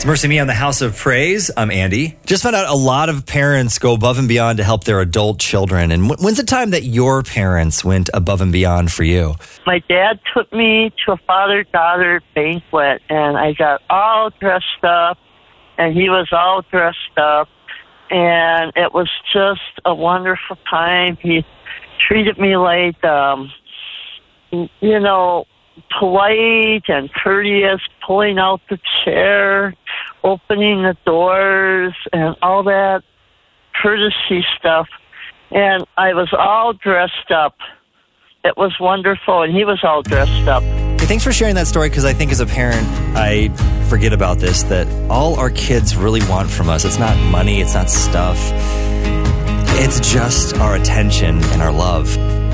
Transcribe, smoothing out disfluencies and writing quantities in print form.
Mercy Me on the House of Praise. I'm Andy. Just found out a lot of parents go above and beyond to help their adult children. And when's the time that your parents went above and beyond for you? My dad took me to a father-daughter banquet, and I got all dressed up, and he was all dressed up, and it was just a wonderful time. He treated me like, polite and courteous, pulling out the chair, opening the doors, and all that courtesy stuff. And I was all dressed up. It was wonderful, and he was all dressed up. Hey, thanks for sharing that story, because I think as a parent, I forget about this, that all our kids really want from us, it's not money, it's not stuff. It's just our attention and our love.